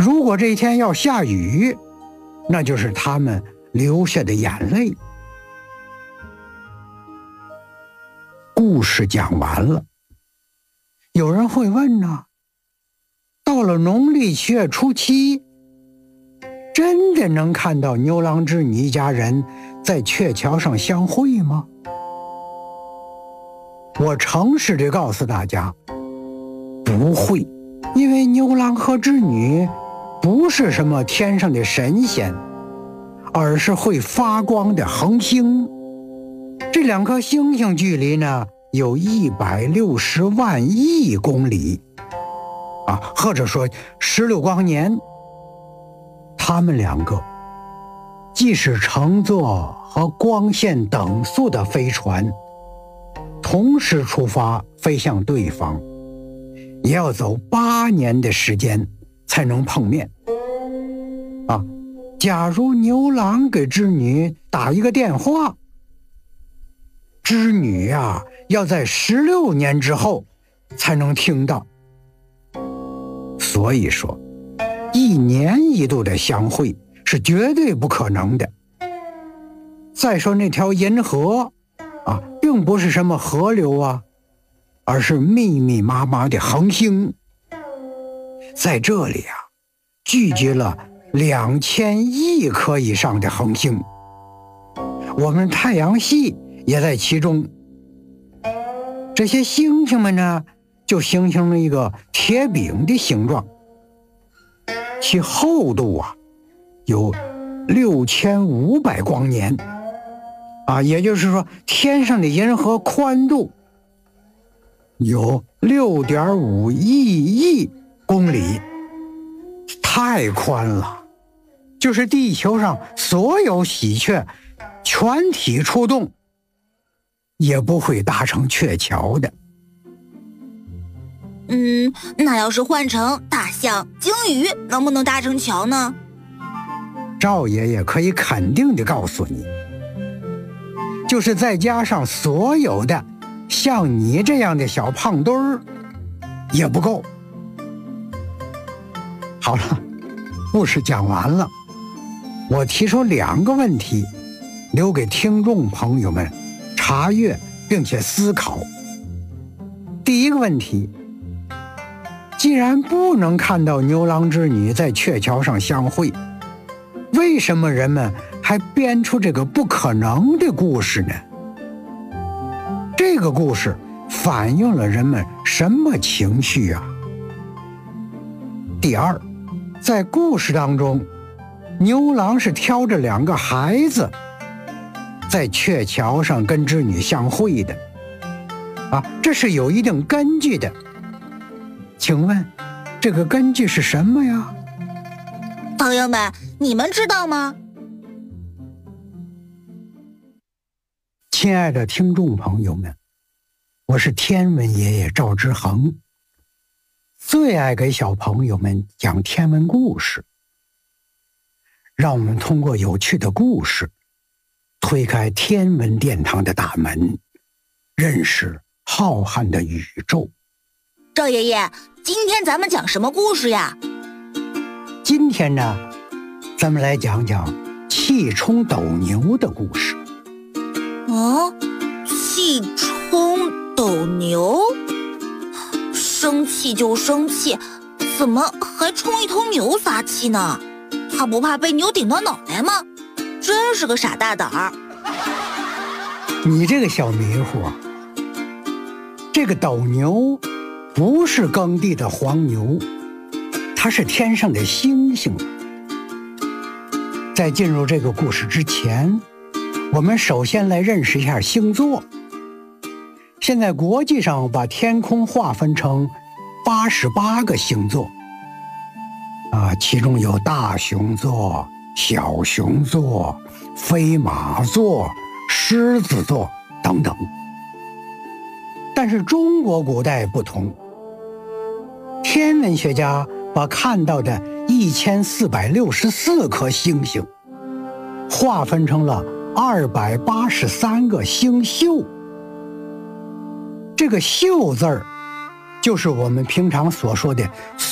如果这一天要下雨，那就是他们流下的眼泪。故事讲完了，有人会问呢，到了农历7月初7，真的能看到牛郎织女一家人在鹊桥上相会吗？我诚实地告诉大家，不会，因为牛郎和织女不是什么天上的神仙，而是会发光的恒星。这两颗星星距离呢有160万亿公里或者说16光年。他们两个既是乘坐和光线等速的飞船，同时出发飞向对方，也要走8年的时间才能碰面。假如牛郎给织女打一个电话，织女要在16年之后才能听到。所以说1年1度的相会是绝对不可能的。再说那条银河并不是什么河流而是密密麻麻的恒星。在这里聚集了2000亿颗以上的恒星，我们太阳系也在其中。这些星星们呢，就形成了一个铁饼的形状，其厚度有6500光年也就是说天上的银河宽度有6.5亿公里，太宽了，就是地球上所有喜鹊全体出动也不会搭成鹊桥的。 那要是换成大象、鲸鱼，能不能搭成桥呢？ 赵爷爷可以肯定地告诉你，就是再加上所有的像你这样的小胖墩儿也不够。好了，故事讲完了，我提出2个问题，留给听众朋友们查阅并且思考。第一个问题，既然不能看到牛郎织女在鹊桥上相会，为什么人们还编出这个不可能的故事呢？这个故事反映了人们什么情绪第二，在故事当中，牛郎是挑着2个孩子在鹊桥上跟织女相会的这是有一定根据的。请问这个根据是什么呀？ 朋友们，你们知道吗？ 亲爱的听众朋友们，我是天文爷爷赵之恒，最爱给小朋友们讲天文故事。让我们通过有趣的故事，推开天文殿堂的大门，认识浩瀚的宇宙。 赵爷爷，今天咱们讲什么故事呀？ 今天呢，咱们来讲讲气冲斗牛的故事。 气冲斗牛？生气就生气，怎么还冲一头牛撒气呢？他不怕被牛顶到脑袋吗？真是个傻大胆儿。 你这个小迷糊这个斗牛不是耕地的黄牛，它是天上的星星。在进入这个故事之前，我们首先来认识一下星座。现在国际上把天空划分成88个星座其中有大熊座、小熊座、飞马座、狮子座等等。但是中国古代不同，天文学家把看到的1464颗星星划分成了283个星宿。这个宿字儿就是我们平常所说的